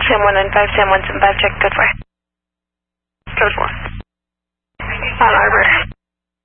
Sam 195, Sam 175, check code 4. Code 4. On Arbor.